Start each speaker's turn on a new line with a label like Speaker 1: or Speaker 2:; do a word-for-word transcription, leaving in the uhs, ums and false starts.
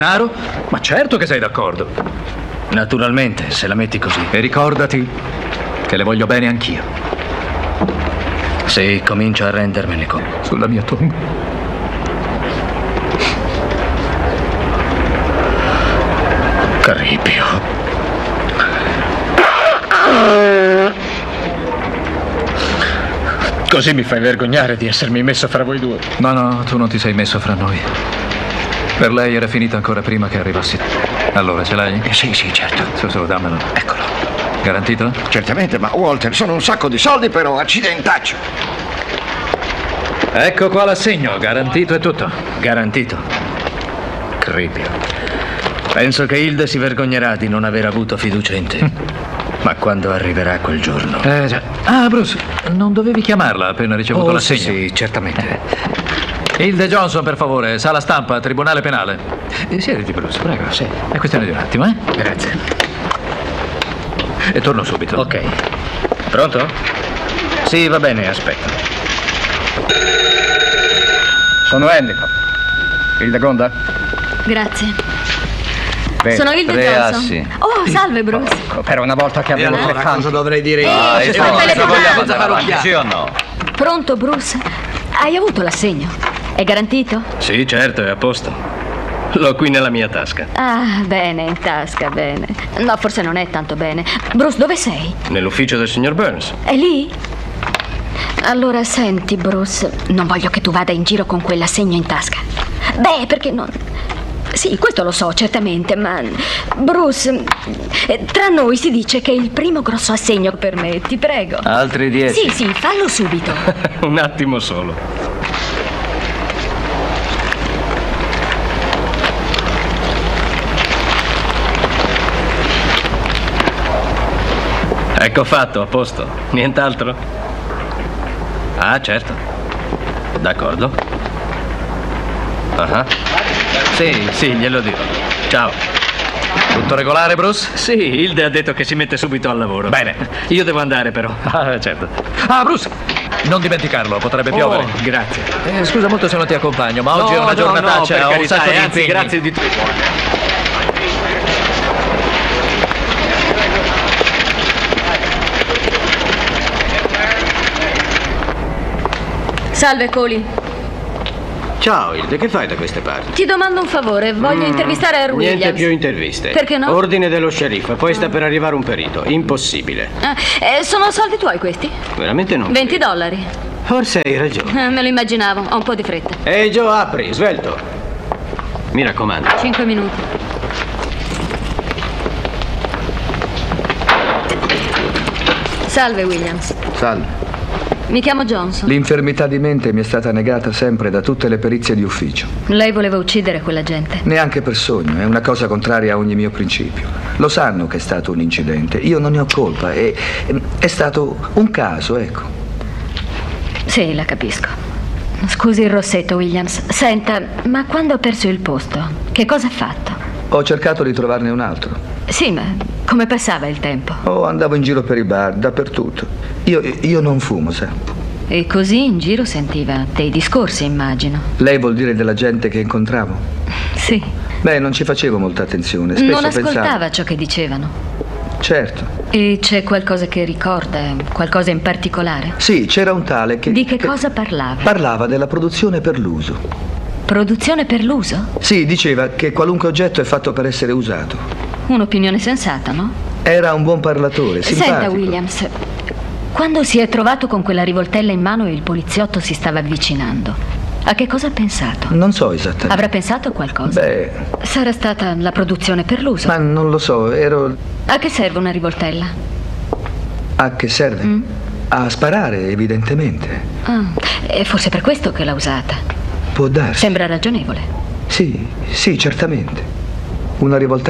Speaker 1: denaro? Ma certo che sei d'accordo.
Speaker 2: Naturalmente, se la metti così.
Speaker 1: E ricordati che le voglio bene anch'io.
Speaker 2: Sì, comincio a rendermene conto.
Speaker 1: Sulla mia tomba.
Speaker 2: Caripio. Così mi fai vergognare di essermi messo fra voi due.
Speaker 1: No, no, tu non ti sei messo fra noi. Per lei era finita ancora prima che arrivassi. Allora, ce l'hai?
Speaker 2: Eh, sì, sì, certo.
Speaker 1: Su, su, dammelo.
Speaker 2: Eccolo.
Speaker 1: Garantito?
Speaker 3: Certamente, ma Walter, sono un sacco di soldi però, accidentaccio.
Speaker 1: Ecco qua l'assegno, garantito e tutto.
Speaker 2: Garantito. Cripio. Penso che Hilde si vergognerà di non aver avuto fiducia in te. Ma quando arriverà quel giorno...
Speaker 1: Eh già. Ah, Bruce, non dovevi chiamarla appena ricevuto
Speaker 2: Oh,
Speaker 1: l'assegno?
Speaker 2: sì, sì, certamente.
Speaker 1: Hilde Johnson, per favore, sala stampa, tribunale penale. Eh, siediti, Bruce, prego.
Speaker 2: Sì.
Speaker 1: È questione di un attimo, eh?
Speaker 2: Grazie.
Speaker 1: E torno subito.
Speaker 2: Ok. Pronto? Sì, va bene, aspetta. Sono Endicott. Hilda Gonda?
Speaker 4: Grazie.
Speaker 2: Beh,
Speaker 4: Sono Hilde
Speaker 2: tre
Speaker 4: Johnson.
Speaker 2: assi.
Speaker 4: Oh, salve Bruce.
Speaker 2: Per una volta che abbiamo tre fan.
Speaker 3: Cosa dovrei dire?
Speaker 4: Eh,
Speaker 3: Ah,
Speaker 4: ci
Speaker 3: eh,
Speaker 4: sono
Speaker 3: no,
Speaker 4: quelle
Speaker 3: se vogliamo
Speaker 4: domande.
Speaker 3: andare avanti, sì o no?
Speaker 4: Pronto Bruce? Hai avuto l'assegno? È garantito?
Speaker 2: Sì, certo, è a posto. L'ho qui nella mia tasca.
Speaker 4: Ah, bene, in tasca, bene. No, forse non è tanto bene. Bruce, dove sei?
Speaker 2: Nell'ufficio del signor Burns.
Speaker 4: È lì? Allora, senti, Bruce, non voglio che tu vada in giro con quell'assegno in tasca. Beh, perché non... Sì, questo lo so, certamente, ma... Bruce, eh, tra noi si dice che è il primo grosso assegno per me, ti prego.
Speaker 2: Altri dieci.
Speaker 4: Sì, sì, fallo subito.
Speaker 2: Un attimo solo. Ecco fatto, a posto. Nient'altro? Ah, certo. D'accordo. Ah. Sì, sì, glielo dirò. Ciao.
Speaker 1: Tutto regolare, Bruce?
Speaker 2: Sì, Hilde ha detto che si mette subito al lavoro.
Speaker 1: Bene.
Speaker 2: Io devo andare, però.
Speaker 1: Ah, certo. Ah, Bruce, non dimenticarlo, potrebbe piovere.
Speaker 2: Oh, grazie.
Speaker 1: Eh, scusa molto se non ti accompagno, ma oggi
Speaker 2: No,
Speaker 1: è una
Speaker 2: no,
Speaker 1: giornataccia,
Speaker 2: no, per
Speaker 1: ho un
Speaker 2: carità,
Speaker 1: sacco
Speaker 2: e
Speaker 1: di
Speaker 2: anzi,
Speaker 1: impegni.
Speaker 2: grazie di tutto.
Speaker 4: Salve, Coley.
Speaker 5: Ciao Hilde, che fai da queste parti?
Speaker 4: Ti domando un favore, voglio intervistare Earl Williams.
Speaker 5: Niente più interviste.
Speaker 4: Perché no?
Speaker 5: Ordine dello sceriffo, poi sta per arrivare un perito. Impossibile.
Speaker 4: Ah, eh, sono soldi tuoi questi?
Speaker 5: Veramente non.
Speaker 4: venti dollari.
Speaker 5: Forse hai ragione.
Speaker 4: Eh, me lo immaginavo, ho un po' di fretta.
Speaker 5: Ehi Joe, apri, svelto. Mi raccomando.
Speaker 4: Cinque minuti. Salve, Williams.
Speaker 6: Salve.
Speaker 4: Mi chiamo Johnson.
Speaker 6: L'infermità di mente mi è stata negata sempre da tutte le perizie di ufficio.
Speaker 4: Lei voleva uccidere quella gente.
Speaker 6: Neanche per sogno, è una cosa contraria a ogni mio principio. Lo sanno che è stato un incidente, io non ne ho colpa, è, è stato un caso, ecco.
Speaker 4: Sì, la capisco. Scusi il rossetto, Williams. Senta, ma quando ho perso il posto, che cosa ha fatto?
Speaker 6: Ho cercato di trovarne un altro.
Speaker 4: Sì, ma come passava il tempo?
Speaker 6: Oh, andavo in giro per i bar, dappertutto. Io, io non fumo, sa.
Speaker 4: E così in giro sentiva dei discorsi, immagino.
Speaker 6: Lei vuol dire della gente che incontravo?
Speaker 4: Sì.
Speaker 6: Beh, non ci facevo molta attenzione. Spesso
Speaker 4: Non ascoltava
Speaker 6: pensavo...
Speaker 4: ciò che dicevano.
Speaker 6: Certo.
Speaker 4: E c'è qualcosa che ricorda? Qualcosa in particolare?
Speaker 6: Sì, c'era un tale che...
Speaker 4: Di che cosa parlava?
Speaker 6: Parlava della produzione per l'uso.
Speaker 4: Produzione per l'uso?
Speaker 6: Sì, diceva che qualunque oggetto è fatto per essere usato.
Speaker 4: Un'opinione sensata, no?
Speaker 6: Era un buon parlatore, simpatico.
Speaker 4: Senta, Williams, quando si è trovato con quella rivoltella in mano e il poliziotto si stava avvicinando, a che cosa ha pensato?
Speaker 6: Non so esattamente.
Speaker 4: Avrà pensato a qualcosa?
Speaker 6: Beh...
Speaker 4: Sarà stata la produzione per l'uso?
Speaker 6: Ma non lo so, ero...
Speaker 4: A che serve una rivoltella?
Speaker 6: A che serve?
Speaker 4: Mm?
Speaker 6: A sparare, evidentemente.
Speaker 4: Ah, è forse per questo che l'ha usata.
Speaker 6: Può darsi.
Speaker 4: Sembra ragionevole.
Speaker 6: Sì, sì, certamente. Una rivoltella